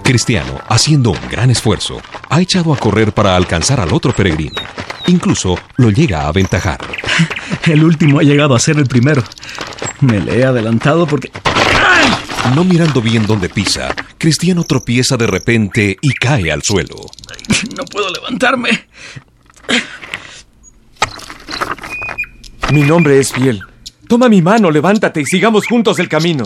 Cristiano, haciendo un gran esfuerzo, ha echado a correr para alcanzar al otro peregrino. Incluso lo llega a aventajar. El último ha llegado a ser el primero. Me le he adelantado porque... ¡Ay! No mirando bien dónde pisa, Cristiano tropieza de repente y cae al suelo. No puedo levantarme. Mi nombre es Fiel. Toma mi mano, levántate y sigamos juntos el camino.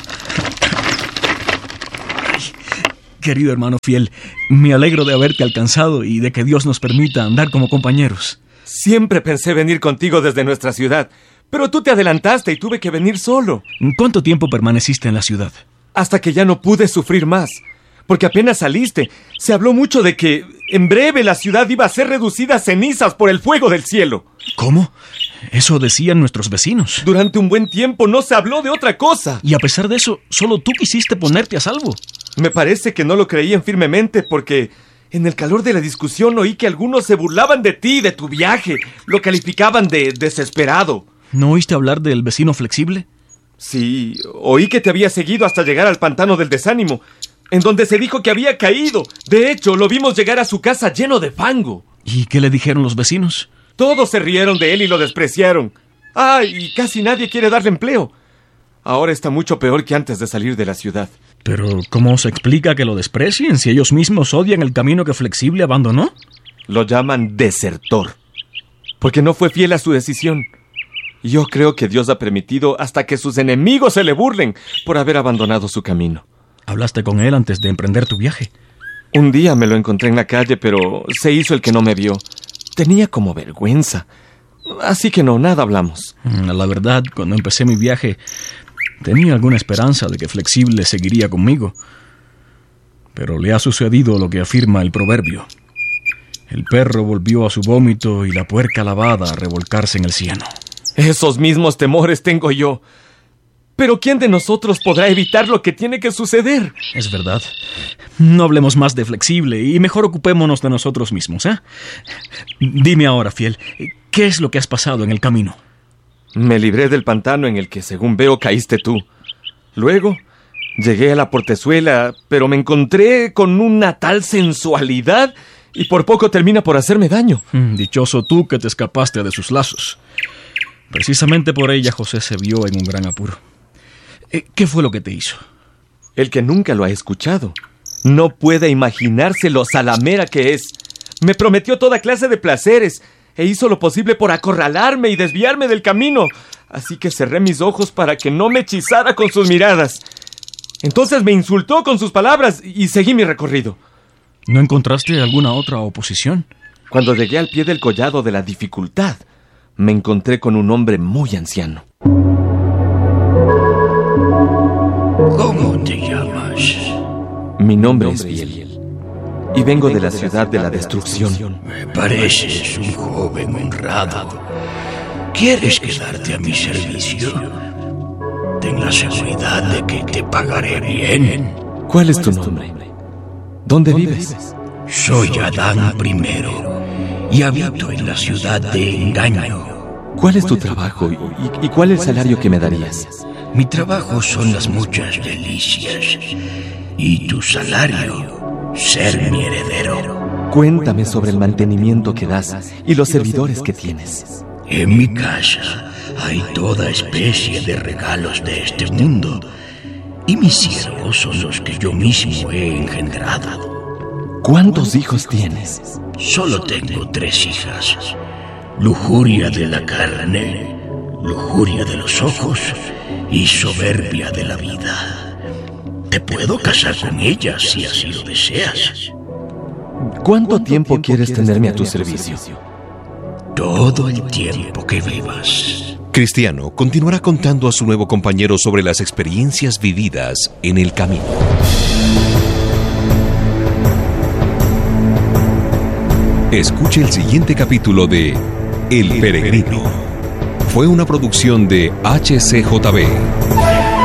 Querido hermano Fiel, me alegro de haberte alcanzado y de que Dios nos permita andar como compañeros. Siempre pensé venir contigo desde nuestra ciudad, pero tú te adelantaste y tuve que venir solo. ¿Cuánto tiempo permaneciste en la ciudad? Hasta que ya no pude sufrir más, porque apenas saliste, se habló mucho de que en breve la ciudad iba a ser reducida a cenizas por el fuego del cielo. ¿Cómo? Eso decían nuestros vecinos. Durante un buen tiempo no se habló de otra cosa. Y a pesar de eso, solo tú quisiste ponerte a salvo. Me parece que no lo creían firmemente porque en el calor de la discusión oí que algunos se burlaban de ti, de tu viaje. Lo calificaban de desesperado. ¿No oíste hablar del vecino flexible? Sí, oí que te había seguido hasta llegar al pantano del desánimo, en donde se dijo que había caído. De hecho, lo vimos llegar a su casa lleno de fango. ¿Y qué le dijeron los vecinos? Todos se rieron de él y lo despreciaron. Y casi nadie quiere darle empleo. Ahora está mucho peor que antes de salir de la ciudad. Pero, ¿cómo se explica que lo desprecien si ellos mismos odian el camino que Flexible abandonó? Lo llaman desertor, porque no fue fiel a su decisión. Yo creo que Dios ha permitido hasta que sus enemigos se le burlen por haber abandonado su camino. ¿Hablaste con él antes de emprender tu viaje? Un día me lo encontré en la calle, pero se hizo el que no me vio. Tenía como vergüenza. Así que no, nada hablamos. La verdad, cuando empecé mi viaje, tenía alguna esperanza de que Flexible seguiría conmigo. Pero le ha sucedido lo que afirma el proverbio. El perro volvió a su vómito y la puerca lavada a revolcarse en el cieno. Esos mismos temores tengo yo. Pero ¿quién de nosotros podrá evitar lo que tiene que suceder? Es verdad. No hablemos más de Flexible y mejor ocupémonos de nosotros mismos, ¿eh? Dime ahora, Fiel, ¿qué es lo que has pasado en el camino? Me libré del pantano en el que, según veo, caíste tú. Luego llegué a la portezuela, pero me encontré con una tal sensualidad y por poco termina por hacerme daño. Dichoso tú que te escapaste de sus lazos. Precisamente por ella José se vio en un gran apuro. ¿Qué fue lo que te hizo? El que nunca lo ha escuchado no puede imaginarse lo salamera que es. Me prometió toda clase de placeres e hizo lo posible por acorralarme y desviarme del camino. Así que cerré mis ojos para que no me hechizara con sus miradas. Entonces me insultó con sus palabras y seguí mi recorrido. ¿No encontraste alguna otra oposición? Cuando llegué al pie del collado de la dificultad, me encontré con un hombre muy anciano. ¿Cómo te llamas? Mi nombre es Fiel y vengo de la ciudad de la destrucción. Me pareces un joven honrado. ¿Quieres quedarte a mi servicio? Ten la seguridad de que te pagaré bien. ¿Cuál es tu nombre? ¿Dónde vives? Soy Adán I y habito en la ciudad de Engaño. ¿Cuál es tu trabajo y cuál es el salario que me darías? Mi trabajo son las muchas delicias y tu salario, ser mi heredero. Cuéntame sobre el mantenimiento que das y los servidores que tienes. En mi casa hay toda especie de regalos de este mundo y mis siervos son los que yo mismo he engendrado. ¿Cuántos hijos tienes? Solo tengo 3 hijas. Lujuria de la carne, lujuria de los ojos y soberbia de la vida. Te puedo casar con ellas si así lo deseas. ¿Cuánto tiempo quieres tenerme a tu servicio? Todo el tiempo que vivas. Cristiano continuará contando a su nuevo compañero sobre las experiencias vividas en el camino. Escuche el siguiente capítulo de El Peregrino. Fue una producción de HCJB.